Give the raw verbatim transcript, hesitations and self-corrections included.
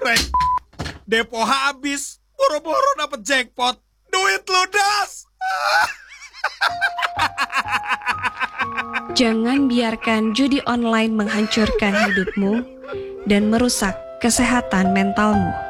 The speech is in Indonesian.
Brek. Depo habis, boro-boro dapet jackpot. Duit ludas. Jangan biarkan judi online menghancurkan hidupmu dan merusak kesehatan mentalmu.